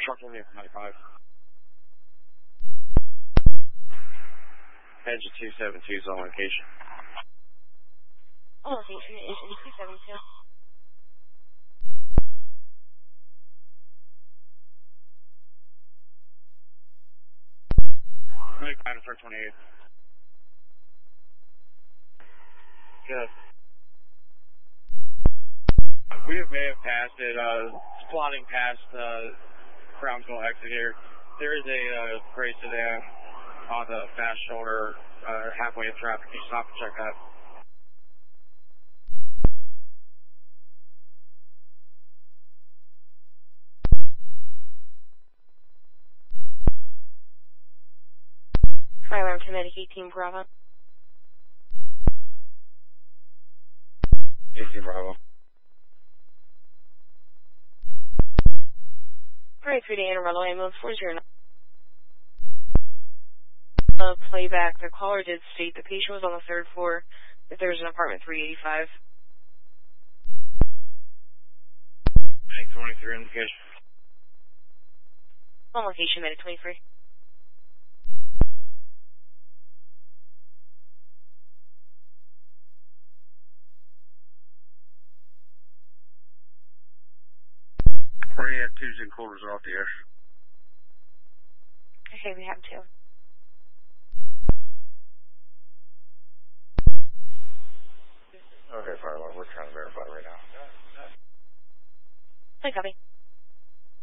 Truck only 95. Engine 272 is on location. On location, engine 272. Kind of for 28. Good. We may have passed it, plotting past Brownsville exit here. There is a gray sedan on the fast shoulder, halfway in traffic. Can you stop and check that? Fire alarm to medic 18 Bravo. 18 Bravo. Alright, 3 to Anne Arundel ambulance 409. Playback. The caller did state the patient was on the 3rd floor. If there's an apartment 385. 23 indication. On location, medic 23. We have two Zen quarters off the air. Okay, we have 2. Okay, fire alarm. We're trying to verify right now. Play copy.